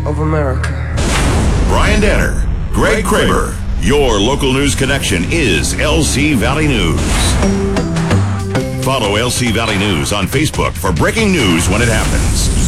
of America. Brian Danner, Greg Kramer. Your local news connection is LC Valley News. Follow LC Valley News on Facebook for breaking news when it happens.